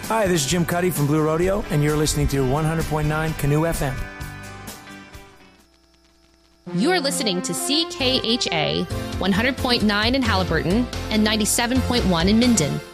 Hi, this is Jim Cuddy from Blue Rodeo, and you're listening to 100.9 Canoe FM. You're listening to CKHA 100.9 in Halliburton and 97.1 in Minden.